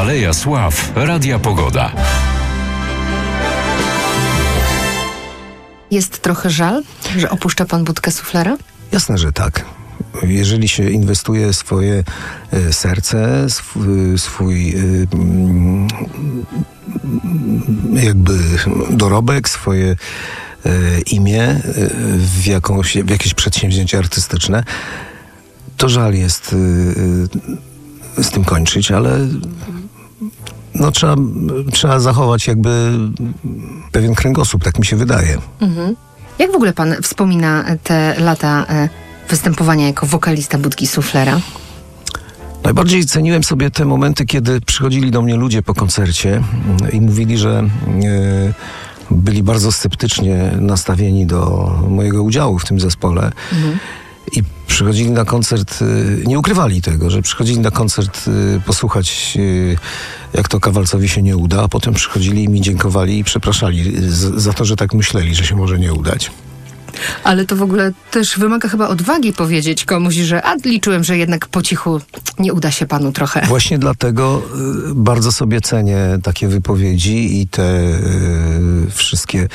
Aleja Sław, Radia Pogoda. Jest trochę żal, że opuszcza pan budkę suflera? Jasne, że tak. Jeżeli się inwestuje swoje serce, swój jakby dorobek, swoje imię w jakieś przedsięwzięcie artystyczne, to żal jest z tym kończyć, ale no trzeba zachować jakby pewien kręgosłup, tak mi się wydaje. Mhm. Jak w ogóle pan wspomina te lata występowania jako wokalista budki suflera? Najbardziej ceniłem sobie te momenty, kiedy przychodzili do mnie ludzie po koncercie i mówili, że byli bardzo sceptycznie nastawieni do mojego udziału w tym zespole. Mhm. I przychodzili na koncert, nie ukrywali tego, że przychodzili na koncert posłuchać, jak to Kawalcowi się nie uda, a potem przychodzili i mi dziękowali i przepraszali za to, że tak myśleli, że się może nie udać. Ale to w ogóle też wymaga chyba odwagi powiedzieć komuś, że liczyłem, że jednak po cichu nie uda się panu trochę. Właśnie dlatego bardzo sobie cenię takie wypowiedzi i te wszystkie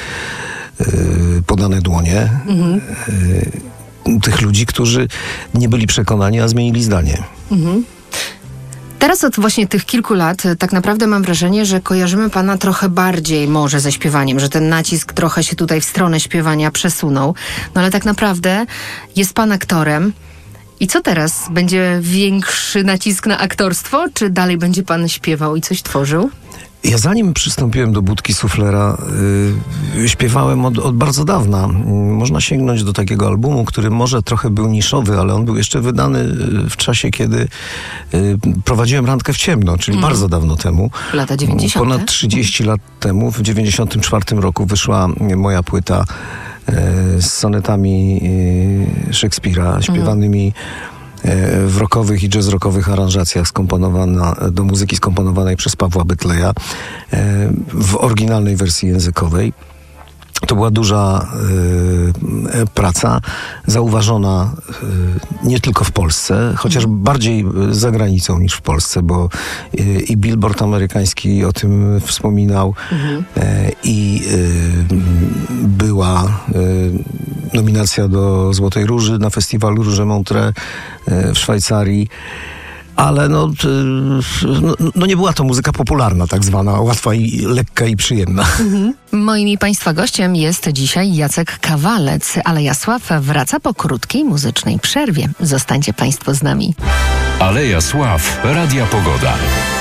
podane dłonie. Mhm. Tych ludzi, którzy nie byli przekonani, a zmienili zdanie. Mhm. Teraz od właśnie tych kilku lat tak naprawdę mam wrażenie, że kojarzymy pana trochę bardziej może ze śpiewaniem, że ten nacisk trochę się tutaj w stronę śpiewania przesunął. No ale tak naprawdę jest pan aktorem. I co teraz? Będzie większy nacisk na aktorstwo, czy dalej będzie pan śpiewał i coś tworzył? Ja zanim przystąpiłem do budki suflera, śpiewałem od bardzo dawna. Można sięgnąć do takiego albumu, który może trochę był niszowy, ale on był jeszcze wydany w czasie, kiedy prowadziłem Randkę w ciemno, czyli bardzo dawno temu. Lata 90. Ponad 30 lat temu, w 94 roku wyszła moja płyta z sonetami Szekspira, śpiewanymi w rockowych i jazz-rockowych aranżacjach do muzyki skomponowanej przez Pawła Bytleja w oryginalnej wersji językowej. To była duża praca, zauważona nie tylko w Polsce, chociaż bardziej za granicą niż w Polsce, bo i Billboard amerykański o tym wspominał i była nominacja do Złotej Róży na festiwalu Rouge Montreux w Szwajcarii. Ale no nie była to muzyka popularna, tak zwana, łatwa i lekka i przyjemna. Moim i państwa gościem jest dzisiaj Jacek Kawalec, Aleja Sław wraca po krótkiej muzycznej przerwie. Zostańcie państwo z nami. Aleja Sław, Radia Pogoda.